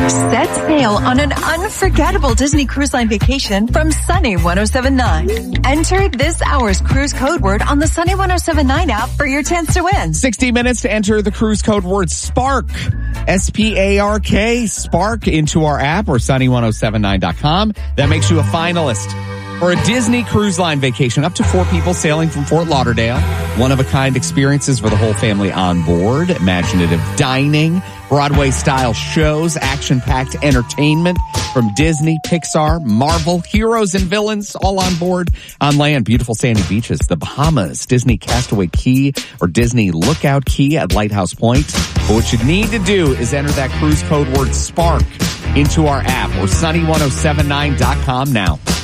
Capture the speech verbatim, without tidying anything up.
Set sail on an unforgettable Disney Cruise Line vacation from Sunny ten seventy-nine. Enter this hour's cruise code word on the Sunny ten seventy-nine app for your chance to win. sixty minutes to enter the cruise code word SPARK. S P A R K, SPARK, into our app or sunny ten seventy-nine dot com. That makes you a finalist for a Disney Cruise Line vacation. Up to four people sailing from Fort Lauderdale. One-of-a-kind experiences for the whole family on board. Imaginative dining, Broadway-style shows, action-packed entertainment from Disney, Pixar, Marvel, heroes and villains all on board. On land, beautiful sandy beaches, the Bahamas, Disney Castaway Key, or Disney Lookout Key at Lighthouse Point. But what you need to do is enter that cruise code word SPARK into our app or sunny ten seventy-nine dot com now.